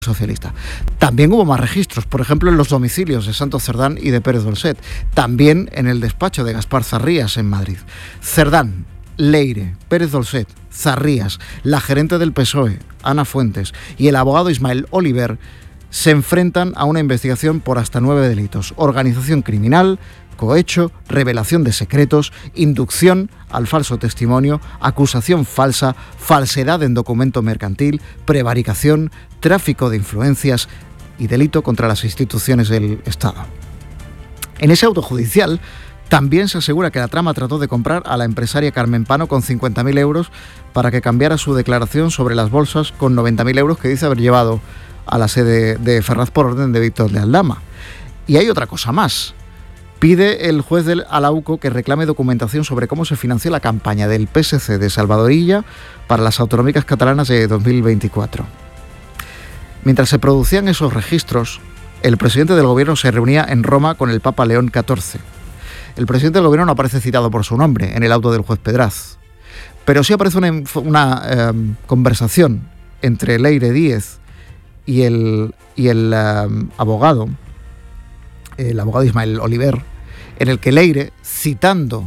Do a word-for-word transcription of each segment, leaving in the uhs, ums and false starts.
socialista. También hubo más registros, por ejemplo en los domicilios de Santos Cerdán y de Pérez Dolcet, también en el despacho de Gaspar Zarrías en Madrid. Cerdán, Leire, Pérez Dolcet, Zarrías, la gerente del P S O E, Ana Fuentes, y el abogado Ismael Oliver se enfrentan a una investigación por hasta nueve delitos: organización criminal, cohecho, revelación de secretos, inducción al falso testimonio, acusación falsa, falsedad en documento mercantil, prevaricación, tráfico de influencias y delito contra las instituciones del Estado. En ese auto judicial también se asegura que la trama trató de comprar a la empresaria Carmen Pano con cincuenta mil euros para que cambiara su declaración sobre las bolsas con noventa mil euros que dice haber llevado a la sede de Ferraz por orden de Víctor de Aldama. Y hay otra cosa más. Pide el juez del Alauco que reclame documentación sobre cómo se financió la campaña del P S C de Salvador Illa para las autonómicas catalanas de dos mil veinticuatro. Mientras se producían esos registros, el presidente del gobierno se reunía en Roma con el Papa León catorce. El presidente del gobierno no aparece citado por su nombre en el auto del juez Pedraz, pero sí aparece una, una eh, conversación entre Leire Díez y el, y el eh, abogado, el abogado Ismael Oliver, en el que Leire, citando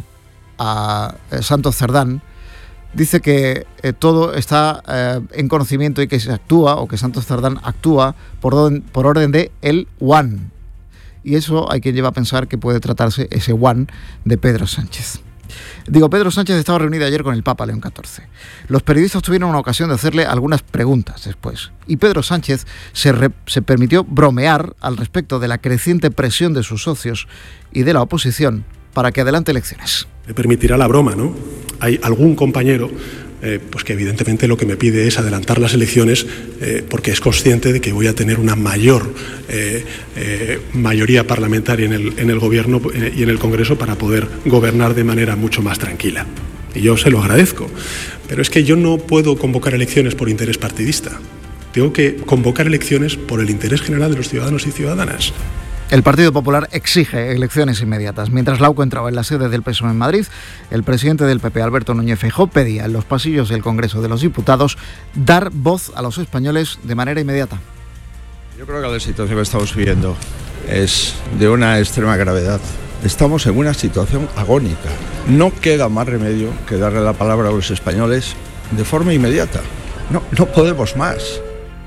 a eh, Santos Cerdán, dice que eh, todo está eh, en conocimiento y que se actúa, o que Santos Cerdán actúa por, orden, por orden de el One. Y eso hay quien lleva a pensar que puede tratarse ese One de Pedro Sánchez. Digo, Pedro Sánchez estaba reunido ayer con el Papa León catorce. Los periodistas tuvieron una ocasión de hacerle algunas preguntas después, y Pedro Sánchez se, re, se permitió bromear al respecto de la creciente presión de sus socios y de la oposición para que adelante elecciones. Me permitirá la broma, ¿no? Hay algún compañero eh, pues que evidentemente lo que me pide es adelantar las elecciones eh, porque es consciente de que voy a tener una mayor eh, eh, mayoría parlamentaria en el, en el Gobierno eh, y en el Congreso para poder gobernar de manera mucho más tranquila. Y yo se lo agradezco. Pero es que yo no puedo convocar elecciones por interés partidista. Tengo que convocar elecciones por el interés general de los ciudadanos y ciudadanas. El Partido Popular exige elecciones inmediatas. Mientras Lauco entraba en la sede del P S O E en Madrid, el presidente del P P, Alberto Núñez Feijóo, pedía en los pasillos del Congreso de los Diputados dar voz a los españoles de manera inmediata. Yo creo que la situación que estamos viviendo es de una extrema gravedad. Estamos en una situación agónica. No queda más remedio que darle la palabra a los españoles de forma inmediata. No, no podemos más.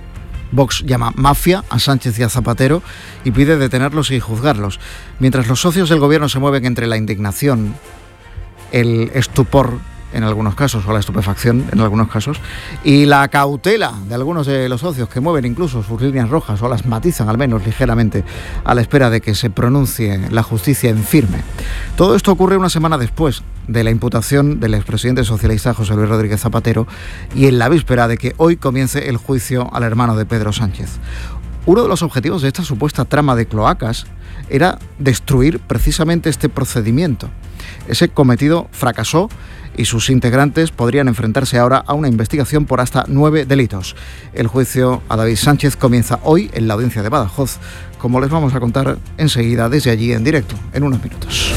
Vox llama mafia a Sánchez y a Zapatero y pide detenerlos y juzgarlos. Mientras los socios del gobierno se mueven entre la indignación, el estupor en algunos casos, o la estupefacción en algunos casos, y la cautela de algunos de los socios que mueven incluso sus líneas rojas o las matizan al menos ligeramente a la espera de que se pronuncie la justicia en firme. Todo esto ocurre una semana después de la imputación del expresidente socialista José Luis Rodríguez Zapatero y en la víspera de que hoy comience el juicio al hermano de Pedro Sánchez. Uno de los objetivos de esta supuesta trama de cloacas era destruir precisamente este procedimiento. Ese cometido fracasó y sus integrantes podrían enfrentarse ahora a una investigación por hasta nueve delitos. El juicio a David Sánchez comienza hoy en la audiencia de Badajoz, como les vamos a contar enseguida desde allí en directo, en unos minutos.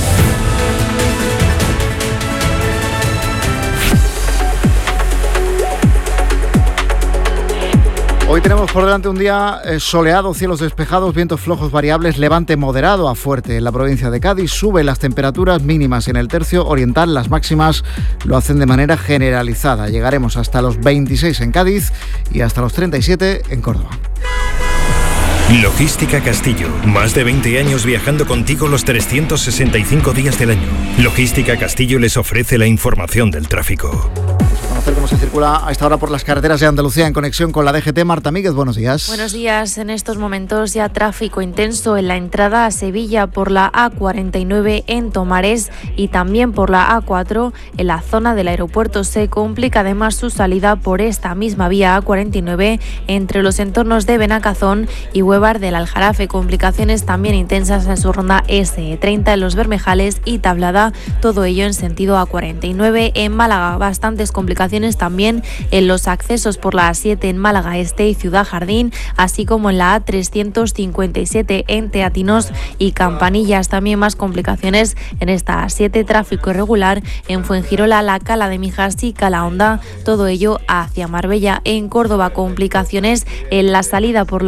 Hoy tenemos por delante un día soleado, cielos despejados, vientos flojos variables, levante moderado a fuerte en la provincia de Cádiz. Suben las temperaturas mínimas en el tercio oriental, las máximas lo hacen de manera generalizada. Llegaremos hasta los veintiséis en Cádiz y hasta los treinta y siete en Córdoba. Logística Castillo. Más de veinte años viajando contigo los trescientos sesenta y cinco días del año. Logística Castillo les ofrece la información del tráfico. Conocer cómo se circula a esta hora por las carreteras de Andalucía en conexión con la D G T. Marta Míguez, buenos días. Buenos días. En estos momentos ya tráfico intenso en la entrada a Sevilla por la A cuarenta y nueve en Tomares y también por la A cuatro en la zona del aeropuerto. Se complica además su salida por esta misma vía A cuarenta y nueve entre los entornos de Benacazón y Huevar del Aljarafe. Complicaciones también intensas en su ronda S treinta en Los Bermejales y Tablada, todo ello en sentido A cuarenta y nueve en Málaga. Bastantes complicaciones también en los accesos por la A siete en Málaga Este y Ciudad Jardín, así como en la A trescientos cincuenta y siete en Teatinos y Campanillas. También más complicaciones en esta A siete, tráfico irregular en Fuengirola, la Cala de Mijas y Calahonda, todo ello hacia Marbella. En Córdoba, complicaciones en la salida por la